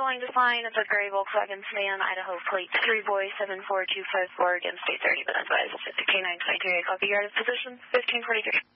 going to flying at the gray Volkswagen sedan, Idaho plate 3 boy 74254 against 830, but advised Pacific K9 23, copy, yard of position 1543.